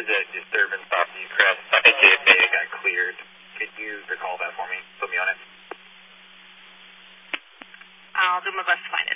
is a disturbance off Newcrest. I think it may have got cleared. Could you recall that for me? Put me on it. I'll do my best to find it.